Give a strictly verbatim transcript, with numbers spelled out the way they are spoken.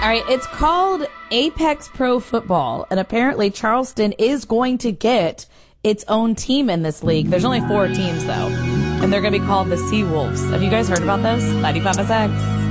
All right, it's called Apex Pro Football, and apparently Charleston is going to get its own team in this league. There's only four teams, though, and they're going to be called the Seawolves. Have you guys heard about this? ninety-five S X.